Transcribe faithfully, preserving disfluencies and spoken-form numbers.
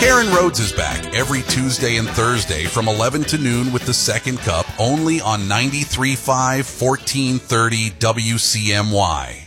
Karen Rhodes is back every Tuesday and Thursday from eleven to noon with the second cup, only on ninety-three point five, fourteen thirty W C M Y.